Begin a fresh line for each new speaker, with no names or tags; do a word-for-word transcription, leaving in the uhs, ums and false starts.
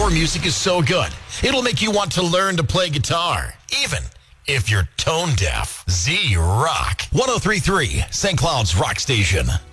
Our music is so good, it'll make you want to learn to play guitar, even if you're tone deaf. Z Rock. one oh three point three, Saint Cloud's Rock Station.